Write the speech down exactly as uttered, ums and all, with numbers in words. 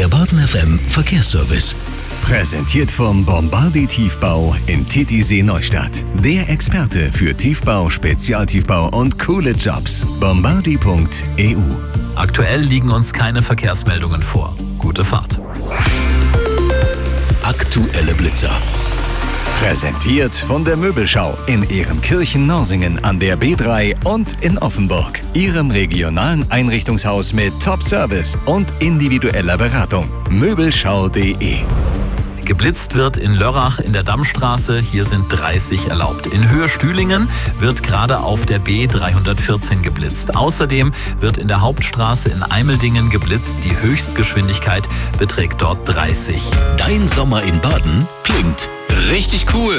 Der Baden F M Verkehrsservice. Präsentiert vom Bombardi Tiefbau in Titisee Neustadt. Der Experte für Tiefbau, Spezialtiefbau und coole Jobs. bombardi punkt e u. Aktuell liegen uns keine Verkehrsmeldungen vor. Gute Fahrt. Aktuelle Blitzer. Präsentiert von der Möbelschau in Ehrenkirchen-Norsingen an der B drei und in Offenburg. Ihrem regionalen Einrichtungshaus mit Top-Service und individueller Beratung. Möbelschau punkt de. Geblitzt wird in Lörrach in der Dammstraße, hier sind dreißig erlaubt. In Höhe Stühlingen wird gerade auf der B dreihundertvierzehn geblitzt. Außerdem wird in der Hauptstraße in Eimeldingen geblitzt. Die Höchstgeschwindigkeit beträgt dort dreißig. Dein Sommer in Baden klingt richtig cool.